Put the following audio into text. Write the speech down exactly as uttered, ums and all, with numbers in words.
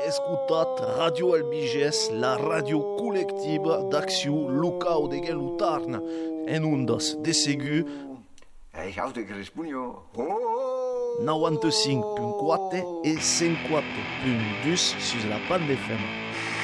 escutat Radio Albiges, la radio collectiva d'acció local de Gelutarna, en ondas de segur Ei, jau de Crespugno. Oh! noventa e cinco ponto quatro e cent quatro ponto dois sur la bande F M.